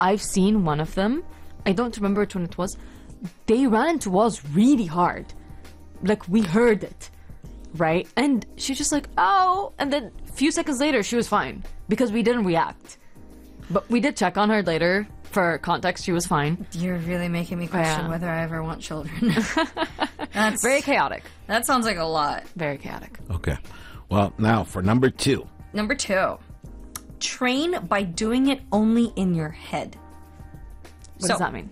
I've seen one of them. I don't remember which one it was. They ran into walls really hard. Like, we heard it, right? And she's just like, "Oh," and then a few seconds later, she was fine because we didn't react. But we did check on her later. For context, she was fine. You're really making me question whether I ever want children. That's very chaotic. That sounds like a lot. Very chaotic. Okay. Well, now for number 2. Number 2. Train by doing it only in your head. What does that mean?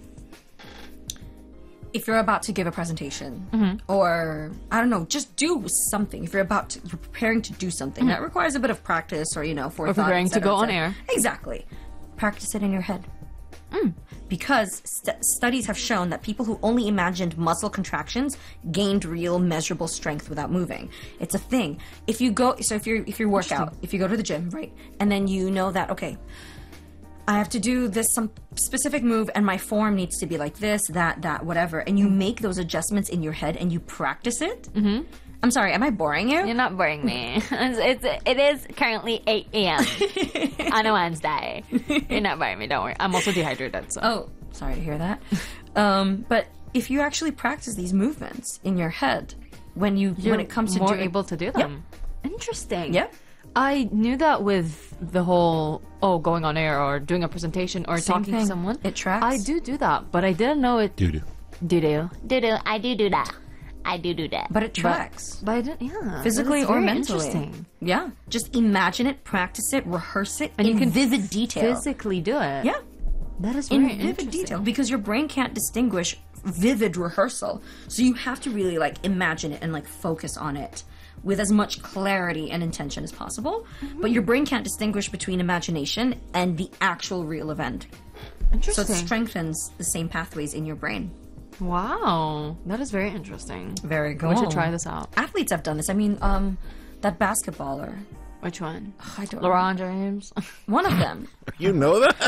If you're about to give a presentation, or I don't know, just do something. If you're preparing to do something that requires a bit of practice, or forethought, or preparing to go on air. Exactly. Practice it in your head. Because studies have shown that people who only imagined muscle contractions gained real measurable strength without moving. It's a thing. If you go to the gym, right, and then you know that, okay, I have to do some specific move and my form needs to be like this, that, whatever, and you make those adjustments in your head and you practice it. I'm sorry, am I boring you? You're not boring me. It is currently 8 a.m. on a Wednesday. You're not boring me, don't worry. I'm also dehydrated, so. Oh, sorry to hear that. But if you actually practice these movements in your head, when it comes to more able to do them. Yep. Interesting. Yep. I knew that with the whole, going on air or doing a presentation or talking to someone. It tracks. I do that, but I didn't know it. Do-do. I do that. I do that. But it tracks. But I didn't, physically or mentally. Interesting. Yeah. Just imagine it, practice it, rehearse it, and you can vivid detail. Physically do it. Yeah. That is very in vivid detail. Because your brain can't distinguish vivid rehearsal. So you have to really imagine it and focus on it with as much clarity and intention as possible. But your brain can't distinguish between imagination and the actual real event. Interesting. So it strengthens the same pathways in your brain. Wow, that is very interesting. Very cool. We should try this out. Athletes have done this. I mean, that basketballer. Which one? I don't LeBron James. One of them. You know that?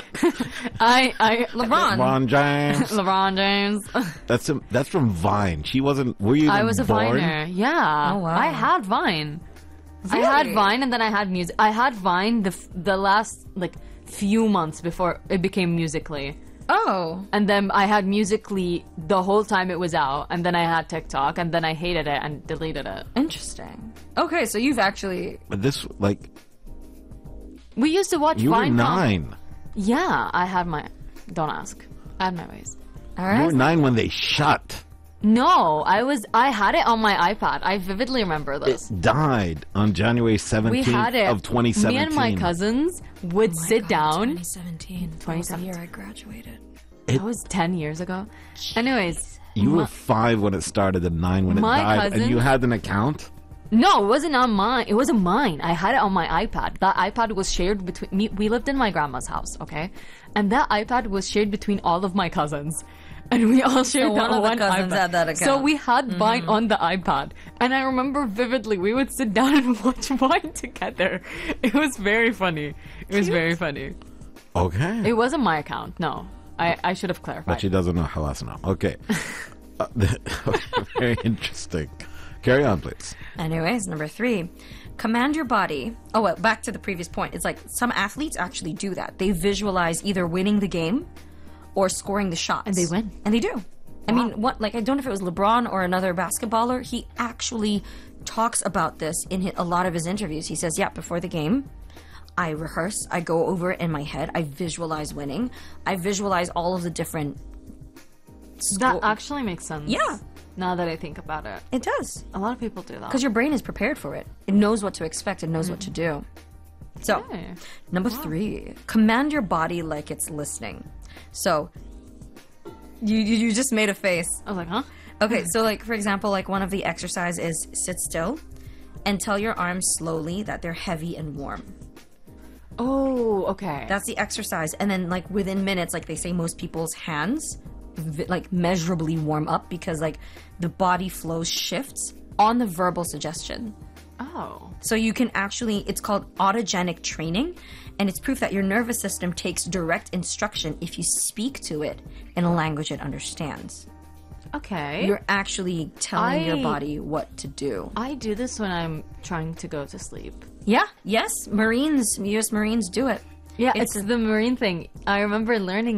LeBron James. LeBron James. That's from Vine. She wasn't. Were you? I was a born? Viner. Yeah. Oh wow. I had Vine. Really? I had Vine, and then I had music. I had Vine the last few months before it became Musical.ly. Oh. And then I had Musical.ly the whole time it was out, and then I had TikTok, and then I hated it and deleted it. Interesting. Okay, so you've actually... But this, we used to watch you Vine. You were 9. Yeah, I had my... Don't ask. I had my ways. All right. You were 9 when they shut. No, I had it on my iPad. I vividly remember this. It died on January 17th of 2017. Me and my cousins would sit down. 2017. That was the year I graduated. That was 10 years ago. Anyways. You were 5 when it started and 9 when it died. And you had an account? No, it wasn't on mine. It wasn't mine. I had it on my iPad. That iPad was shared between me. We lived in my grandma's house, okay? And that iPad was shared between all of my cousins. And we all shared that one cousins iPad. had that account. So we had Vine on the iPad. And I remember vividly, we would sit down and watch Vine together. It was very funny. It was very funny. Okay. It wasn't my account, no. I should have clarified. But she doesn't know how else to know. Okay. Very interesting. Carry on, please. Anyways, number 3. Command your body. Oh, well, back to the previous point. It's some athletes actually do that. They visualize either winning the game or scoring the shots. And they win. And they do. I mean, I don't know if it was LeBron or another basketballer. He actually talks about this in a lot of his interviews. He says, before the game, I rehearse. I go over it in my head. I visualize winning. I visualize all of the different... That actually makes sense. Yeah. Now that I think about it. It does. A lot of people do that. Because your brain is prepared for it. It knows what to expect. It knows what to do. So, number 3. Command your body like it's listening. So, you just made a face. I was like, huh? Okay, so for example, one of the exercise is sit still and tell your arms slowly that they're heavy and warm. Oh, okay. That's the exercise. And then within minutes, they say most people's hands measurably warm up because the body flow shifts on the verbal suggestion. Oh. So you can actually, it's called autogenic training, and it's proof that your nervous system takes direct instruction if you speak to it in a language it understands. Okay. You're actually telling your body what to do. I do this when I'm trying to go to sleep. Yeah, yes, U.S. Marines do it. Yeah, it's the Marine thing. I remember learning